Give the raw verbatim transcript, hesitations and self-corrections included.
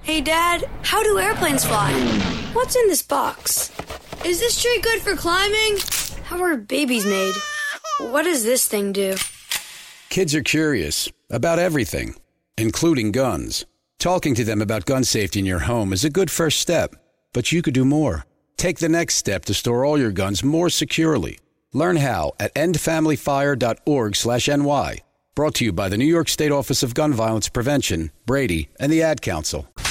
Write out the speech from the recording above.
Hey, Dad, how do airplanes fly? What's in this box? Is this tree good for climbing? How are babies made? What does this thing do? Kids are curious about everything, including guns. Talking to them about gun safety in your home is a good first step, but you could do more. Take the next step to store all your guns more securely. Learn how at end family fire dot org slash N Y. Brought to you by the New York State Office of Gun Violence Prevention, Brady, and the Ad Council.